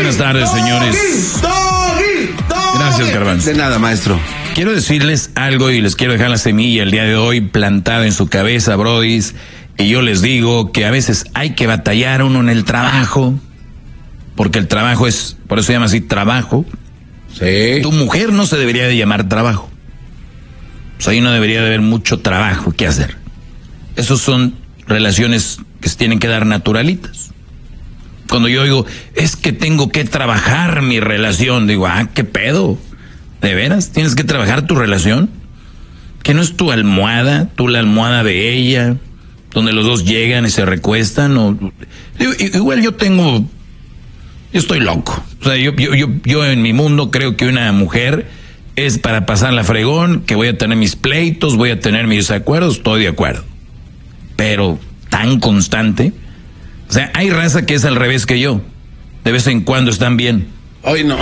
buenas tardes, señores. Gracias, Garbanzo. De nada, maestro. Quiero decirles algo y les quiero dejar la semilla el día de hoy plantada en su cabeza, brodis. Y yo les digo que a veces hay que batallar uno en el trabajo, porque el trabajo es, por eso se llama así, trabajo. Sí. Tu mujer no se debería de llamar trabajo. Pues ahí no debería de haber mucho trabajo que hacer. Esos son relaciones que se tienen que dar naturalitas. Cuando yo digo, es que tengo que trabajar mi relación, digo, ¿qué pedo? ¿De veras? ¿Tienes que trabajar tu relación? ¿Que no es tu almohada, tú la almohada de ella, donde los dos llegan y se recuestan? Digo, igual yo estoy loco. O sea, yo en mi mundo creo que una mujer es para pasarla fregón, que voy a tener mis pleitos, voy a tener mis acuerdos, estoy de acuerdo. Pero tan constante. O sea, hay raza que es al revés que yo. De vez en cuando están bien. Hoy no. O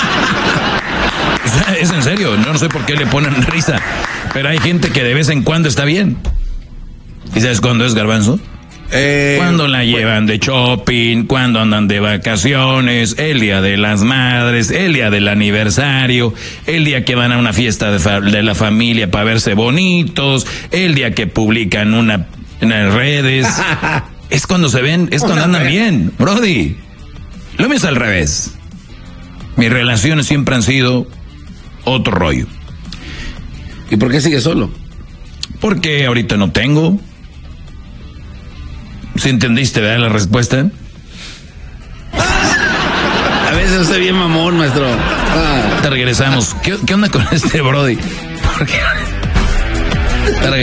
sea, es en serio, no sé por qué le ponen risa. Pero hay gente que de vez en cuando está bien. ¿Y sabes cuándo es, Garbanzo? Cuando la llevan de shopping, cuando andan de vacaciones, el día de las madres, el día del aniversario, el día que van a una fiesta de la familia para verse bonitos, el día que publican en las redes. Es cuando se ven, es cuando andan bien, brody. Lo mismo es al revés. Mis relaciones siempre han sido otro rollo. ¿Y por qué sigue solo? Porque ahorita no tengo. ¿Sí entendiste, verdad, la respuesta? A veces usted bien mamón, maestro. Te regresamos. ¿Qué onda con este brody? ¿Por qué?